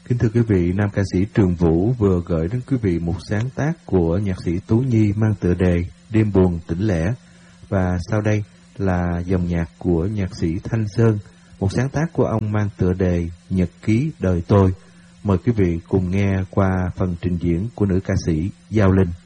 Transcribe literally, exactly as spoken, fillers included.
Kính thưa quý vị, nam ca sĩ Trường Vũ vừa gửi đến quý vị một sáng tác của nhạc sĩ Tú Nhi mang tựa đề Đêm buồn tĩnh lẻ. Và sau đây là dòng nhạc của nhạc sĩ Thanh Sơn, một sáng tác của ông mang tựa đề Nhật ký đời tôi. Mời quý vị cùng nghe qua phần trình diễn của nữ ca sĩ Giao Linh.